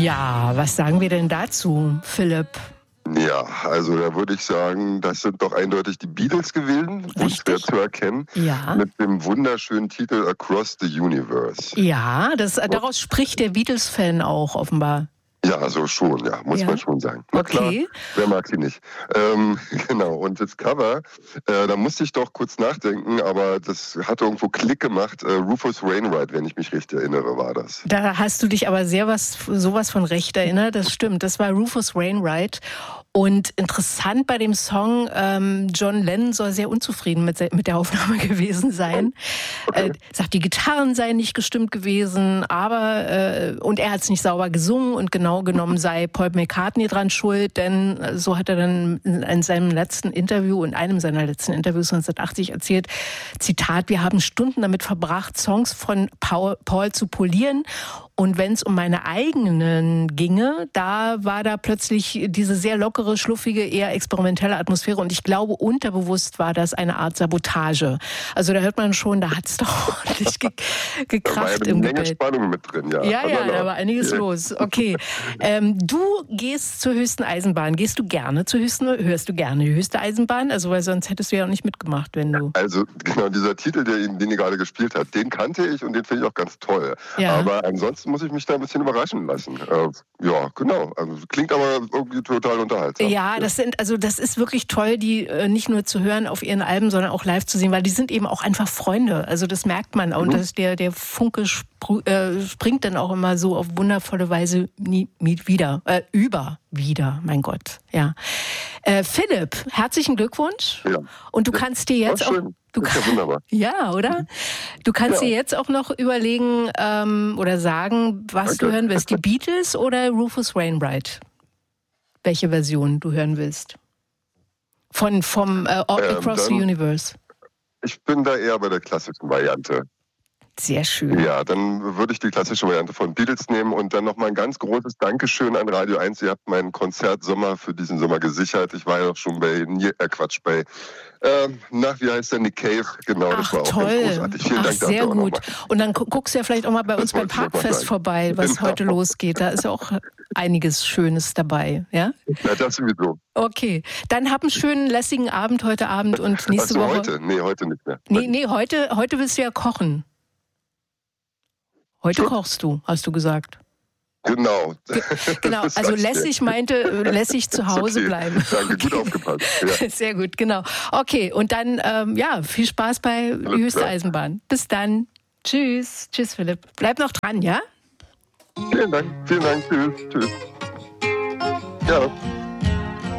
Ja, was sagen wir denn dazu, Philipp? Ja, also da würde ich sagen, das sind doch eindeutig die Beatles gewesen, unschwer zu erkennen, Ja. mit dem wunderschönen Titel Across the Universe. Ja, daraus spricht der Beatles-Fan auch offenbar. Ja, so schon, ja, muss man schon sagen. Na klar, wer mag sie nicht? Genau, und das Cover, da musste ich doch kurz nachdenken, aber das hat irgendwo Klick gemacht. Rufus Wainwright, wenn ich mich richtig erinnere, war das. Da hast du dich aber sowas von recht erinnert, das stimmt. Das war Rufus Wainwright. Und interessant bei dem Song, John Lennon soll sehr unzufrieden mit der Aufnahme gewesen sein. Okay. Sagt, die Gitarren seien nicht gestimmt gewesen, und er hat es nicht sauber gesungen und genau genommen sei Paul McCartney dran schuld, denn so hat er dann in einem seiner letzten Interviews 1980 erzählt, Zitat, wir haben Stunden damit verbracht, Songs von Paul zu polieren. Und wenn es um meine eigenen ginge, da war da plötzlich diese sehr lockere, schluffige, eher experimentelle Atmosphäre. Und ich glaube, unterbewusst war das eine Art Sabotage. Also da hört man schon, da hat es doch ordentlich gekracht im Gebet. Da war eine Menge Spannung mit drin, ja. Ja, da war einiges los. Okay. Du gehst zur höchsten Eisenbahn. Gehst du gerne zur höchsten, hörst du gerne die höchste Eisenbahn? Also, weil sonst hättest du ja auch nicht mitgemacht, wenn du... Also, genau, dieser Titel, den ihr gerade gespielt habt, den kannte ich und den finde ich auch ganz toll. Ja. Aber ansonsten muss ich mich da ein bisschen überraschen lassen. Ja, genau. Also, klingt aber irgendwie total unterhaltsam. Ja, das ist wirklich toll, die nicht nur zu hören auf ihren Alben, sondern auch live zu sehen, weil die sind eben auch einfach Freunde. Also das merkt man. Und der Funke springt dann auch immer so auf wundervolle Weise wieder, mein Gott. Ja. Philipp, herzlichen Glückwunsch. Ja. Und du kannst dir jetzt auch... Das ist ja wunderbar. Ja, oder? Du kannst dir jetzt auch noch überlegen oder sagen, was du hören willst. Die Beatles oder Rufus Wainwright? Welche Version du hören willst? Vom Across the Universe. Ich bin da eher bei der klassischen Variante. Sehr schön. Ja, dann würde ich die klassische Variante von Beatles nehmen und dann nochmal ein ganz großes Dankeschön an Radio 1. Ihr habt meinen Konzert Sommer für diesen Sommer gesichert. Ich war ja auch schon bei wie heißt der, Nick Cave? Genau, das war auch ganz großartig. Vielen Dank dafür. Sehr gut. Und dann guckst du ja vielleicht auch mal bei uns beim Parkfest vorbei, was heute losgeht. Da ist ja auch einiges Schönes dabei, ja? Ja, das sowieso. Okay, dann hab einen schönen, lässigen Abend heute Abend und nächste Woche... heute? Nee, heute nicht mehr. Nee, heute willst du ja kochen. Heute kochst du, hast du gesagt. Genau. Genau, also lässig meinte, lässig zu Hause bleiben. Danke, gut aufgepasst. Ja. Sehr gut, genau. Okay, und dann, viel Spaß bei höchste Eisenbahn. Bis dann. Tschüss. Tschüss, Philipp. Bleib noch dran, ja? Vielen Dank. Tschüss. Ja.